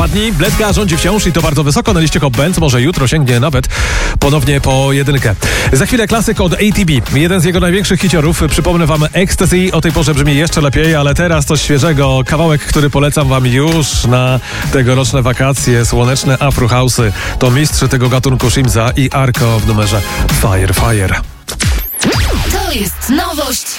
dni. Bledka rządzi wciąż i to bardzo wysoko na liście Hot Bands. Może jutro sięgnie nawet ponownie po jedynkę. Za chwilę klasyk od ATB. Jeden z jego największych hiciorów. Przypomnę wam Ecstasy. O tej porze brzmi jeszcze lepiej, ale teraz coś świeżego. Kawałek, który polecam wam już na tegoroczne wakacje. Słoneczne Afro House'y. To mistrz tego gatunku Shimza i Arko w numerze Fire Fire. To jest nowość